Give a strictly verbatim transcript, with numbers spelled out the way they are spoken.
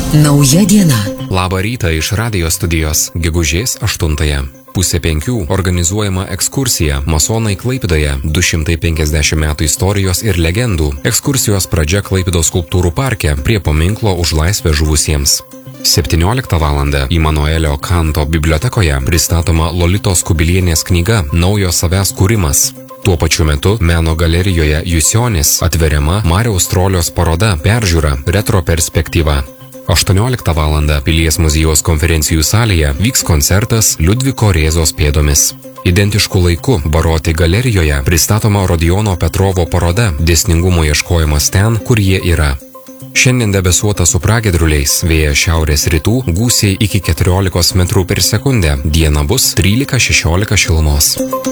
Nauja diena. Labą rytą iš radijo studijos, gegužės aštuntąją. Pusė penkių organizuojama ekskursija Masonai Klaipėdoje, du šimtai penkiasdešimt metų istorijos ir legendų. Ekskursijos pradžia Klaipėdos skulptūrų parke prie paminklo už laisvę žuvusiems. septynioliktą valandą Imanuelio Kanto bibliotekoje pristatoma Lolitos Kubilienės knyga Naujo savęs kūrimas. Tuo pačiu metu meno galerijoje Jusionis atveriama Mariaus Trolios paroda Peržiūra retro perspektyva. aštuonioliktą valandą Pilies muziejaus konferencijų salėje vyks koncertas Liudviko Rėzos pėdomis. Identišku laiku Baroti galerijoje pristatoma Rodijono Petrovo paroda Dėsningumo ieškojimas ten, kur jie yra. Šiandien debesuota su pragiedruliais, vėjas šiaurės rytų, gūsiai iki keturiolikos metrų per sekundę, diena bus trylika šešiolika šilumos.